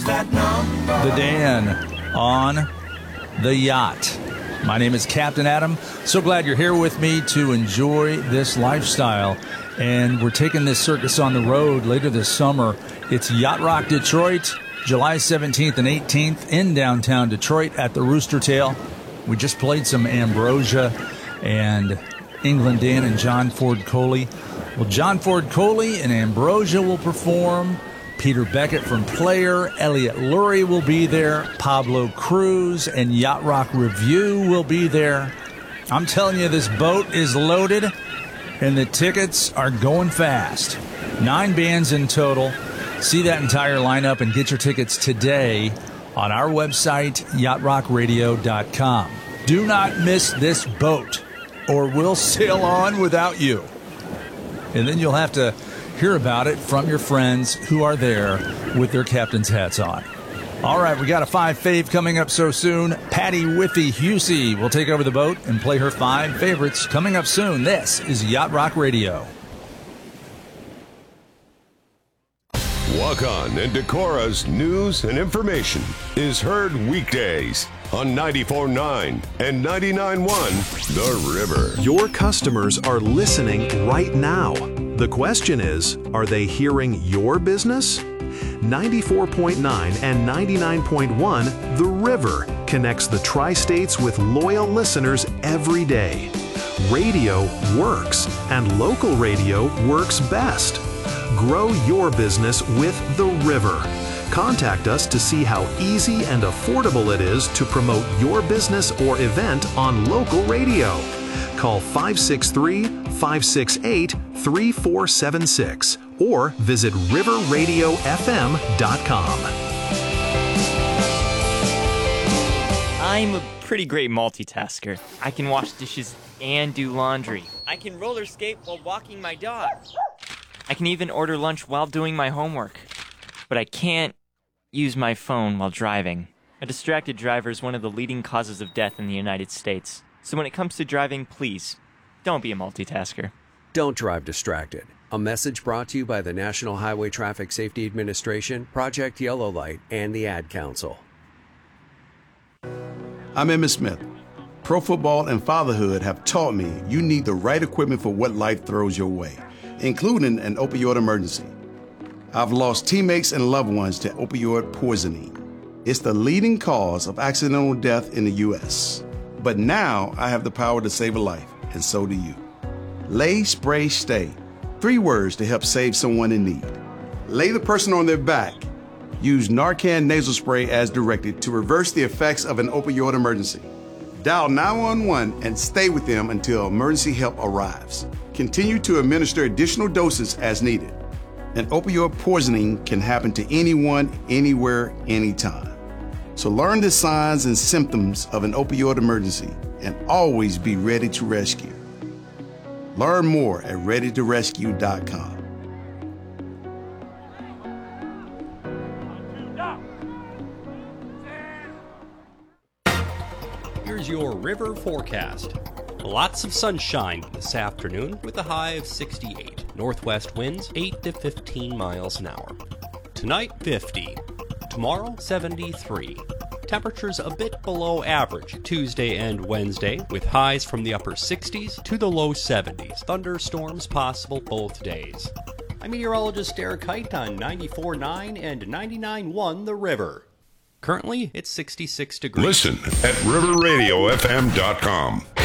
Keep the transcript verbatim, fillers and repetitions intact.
that number. The Dan on the yacht. My name is Captain Adam. So glad you're here with me to enjoy this lifestyle. And we're taking this circus on the road later this summer. It's Yacht Rock Detroit, July seventeenth and eighteenth in downtown Detroit at the Rooster Tail. We just played some Ambrosia and England Dan and John Ford Coley. Well, John Ford Coley and Ambrosia will perform. Peter Beckett from Player, Elliot Lurie will be there, Pablo Cruz and Yacht Rock Review will be there. I'm telling you, this boat is loaded, and the tickets are going fast. Nine bands in total. See that entire lineup and get your tickets today on our website, yacht rock radio dot com. Do not miss this boat, or we'll sail on without you. And then you'll have to hear about it from your friends who are there with their captain's hats on. All right, we got a five fave coming up so soon. Patty Whiffy Husey will take over the boat and play her five favorites coming up soon. This is Yacht Rock Radio. Walk On and Decora's news and information is heard weekdays on ninety-four point nine and ninety-nine point one The River. Your customers are listening right now. The question is, are they hearing your business? ninety-four point nine and ninety-nine point one The River connects the tri-states with loyal listeners every day. Radio works, and local radio works best. Grow your business with The River. Contact us to see how easy and affordable it is to promote your business or event on local radio. Call five six three, five six eight, three four seven six or visit river radio f m dot com. I'm a pretty great multitasker. I can wash dishes and do laundry. I can roller skate while walking my dog. I can even order lunch while doing my homework. But I can't use my phone while driving. A distracted driver is one of the leading causes of death in the United States. So when it comes to driving, please, don't be a multitasker. Don't drive distracted. A message brought to you by the National Highway Traffic Safety Administration, Project Yellow Light, and the Ad Council. I'm Emmitt Smith. Pro football and fatherhood have taught me you need the right equipment for what life throws your way, including an opioid emergency. I've lost teammates and loved ones to opioid poisoning. It's the leading cause of accidental death in the U S But now I have the power to save a life, and so do you. Lay, Spray, Stay. Three words to help save someone in need. Lay the person on their back. Use Narcan nasal spray as directed to reverse the effects of an opioid emergency. Dial nine one one and stay with them until emergency help arrives. Continue to administer additional doses as needed. An opioid poisoning can happen to anyone, anywhere, anytime. So learn the signs and symptoms of an opioid emergency and always be ready to rescue. Learn more at ready to rescue dot com. Here's your river forecast. Lots of sunshine this afternoon with a high of sixty-eight. Northwest winds eight to fifteen miles an hour. Tonight, fifty. Tomorrow, seventy-three. Temperatures a bit below average Tuesday and Wednesday, with highs from the upper sixties to the low seventies. Thunderstorms possible both days. I'm meteorologist Eric Height on ninety-four point nine and ninety-nine point one The River. Currently, it's sixty-six degrees. Listen at river radio f m dot com.